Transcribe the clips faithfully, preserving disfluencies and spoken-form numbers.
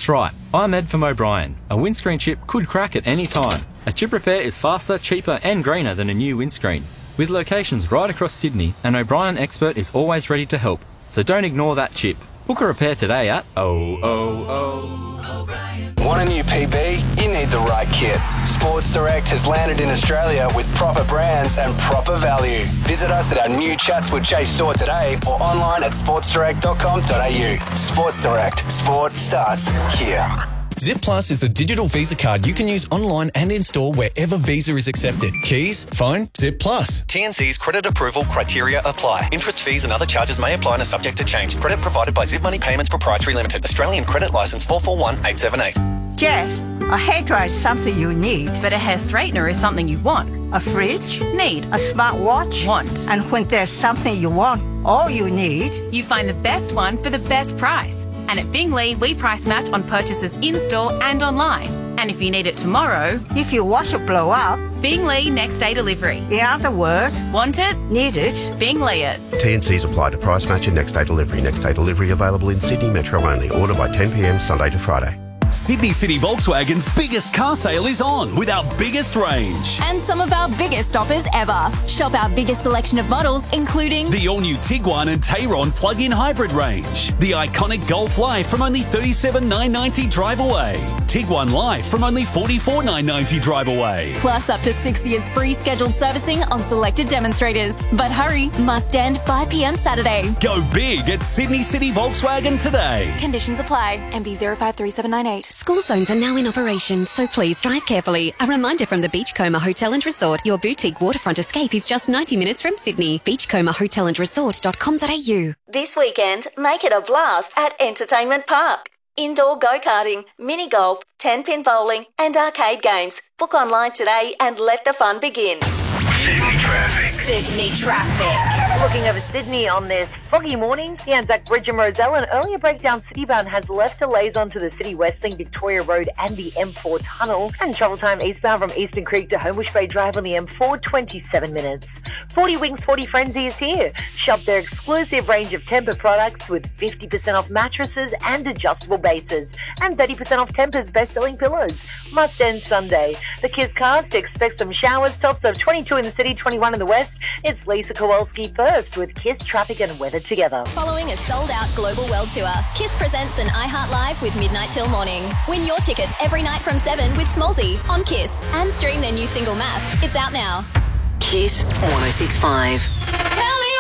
That's right, I'm Ed from O'Brien. A windscreen chip could crack at any time. A chip repair is faster, cheaper and greener than a new windscreen. With locations right across Sydney, an O'Brien expert is always ready to help. So don't ignore that chip. Book a repair today at oh oh oh O'Brien. Want a new P B? You need the right kit. Sports Direct has landed in Australia with proper brands and proper value. Visit us at our new Chatswood Chase store today or online at sports direct dot com dot a u. Sports Direct. Sport starts here. Zip Plus is the digital Visa card you can use online and in-store wherever Visa is accepted. Keys, phone, Zip Plus. T N C's credit approval criteria apply. Interest, fees and other charges may apply and are subject to change. Credit provided by Zip Money Payments Proprietary Limited. Australian Credit Licence four four one eight seven eight. Jess, a hairdryer is something you need. But a hair straightener is something you want. A fridge? Need. A smartwatch? Want. And when there's something you want, all you need... You find the best one for the best price. And at Bingley, we price match on purchases in-store and online. And if you need it tomorrow... If your washer blow up... Bingley next day delivery. In other words... Want it? Need it? Bingley it. T N Cs apply to price match and next day delivery. Next day delivery available in Sydney Metro only. Order by ten p m Sunday to Friday. Sydney City Volkswagen's biggest car sale is on with our biggest range. And some of our biggest offers ever. Shop our biggest selection of models, including the all-new Tiguan and Tayron plug-in hybrid range. The iconic Golf Life from only thirty-seven thousand nine hundred ninety drive away. Tiguan Life from only forty-four thousand nine hundred ninety drive away. Plus up to six years free scheduled servicing on selected demonstrators. But hurry, must end five p m Saturday. Go big at Sydney City Volkswagen today. Conditions apply. M B zero five three seven nine eight. School zones are now in operation, so please drive carefully. A reminder from the Beachcomber Hotel and Resort. Your boutique waterfront escape is just ninety minutes from Sydney. beachcomber hotel and resort dot com dot a u. This weekend, make it a blast at Entertainment Park. Indoor go-karting, mini-golf, ten-pin bowling and arcade games. Book online today and let the fun begin. Sydney traffic. Sydney traffic. Looking over Sydney on this foggy morning, the Anzac Bridge and Roselle, an earlier breakdown citybound has left delays onto the City West Link, Victoria Road and the M four tunnel. And travel time eastbound from Eastern Creek to Homebush Bay Drive on the M four, twenty-seven minutes. forty Wings forty Frenzy is here. Shop their exclusive range of Tempur products with fifty percent off mattresses and adjustable bases and thirty percent off Tempur's best-selling pillows. Must end Sunday. The Kiss cast expect some showers, tops of twenty-two in the city, twenty-one in the west. It's Lisa Kowalski first with Kiss traffic and weather together. Following a sold-out global world tour, Kiss presents an iHeart Live with Midnight Till Morning. Win your tickets every night from seven with Smallsy on Kiss and stream their new single Math. It's out now. Kiss one oh six point five.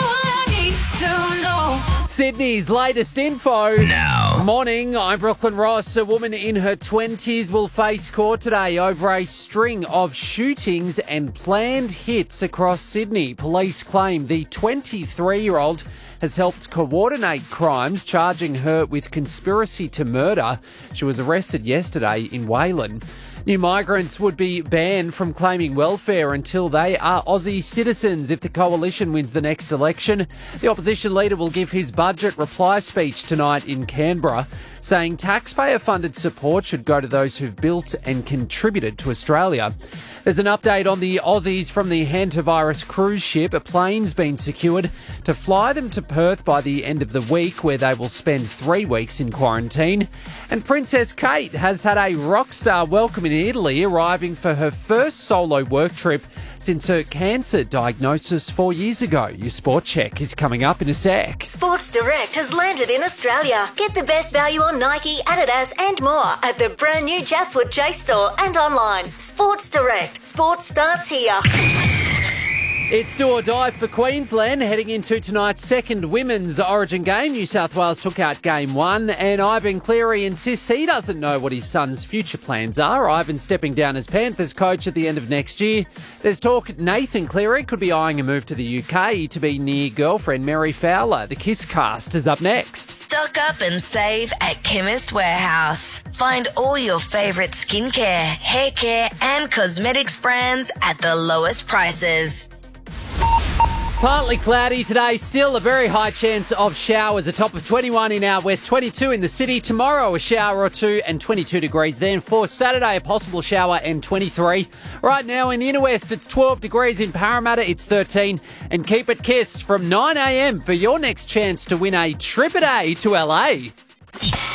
Sydney's latest info. Now. Morning, I'm Brooklyn Ross. A woman in her twenties will face court today over a string of shootings and planned hits across Sydney. Police claim the twenty-three-year-old has helped coordinate crimes, charging her with conspiracy to murder. She was arrested yesterday in Wayland. New migrants would be banned from claiming welfare until they are Aussie citizens if the coalition wins the next election. The opposition leader will give his budget reply speech tonight in Canberra, saying taxpayer-funded support should go to those who've built and contributed to Australia. There's an update on the Aussies from the hantavirus cruise ship. A plane's been secured to fly them to Perth by the end of the week, where they will spend three weeks in quarantine. And Princess Kate has had a rock star welcome in Italy, arriving for her first solo work trip since her cancer diagnosis four years ago. Your sport check is coming up in a sec. Sports Direct has landed in Australia. Get the best value on Nike, Adidas and more at the brand new Chatswood Chase store and online. Sports Direct. Sport starts here. It's do or die for Queensland heading into tonight's second women's Origin game. New South Wales took out game one, and Ivan Cleary insists he doesn't know what his son's future plans are. Ivan stepping down as Panthers coach at the end of next year. There's talk Nathan Cleary could be eyeing a move to the U K to be near girlfriend Mary Fowler. The Kiss cast is up next. Stock up and save at Chemist Warehouse. Find all your favourite skincare, hair care and cosmetics brands at the lowest prices. Partly cloudy today, still a very high chance of showers. A top of twenty-one in our west, twenty-two in the city. Tomorrow a shower or two and twenty-two degrees. Then for Saturday a possible shower and twenty-three. Right now in the inner west it's twelve degrees. In Parramatta it's thirteen. And keep it Kiss from nine a m for your next chance to win a trip a day to L A.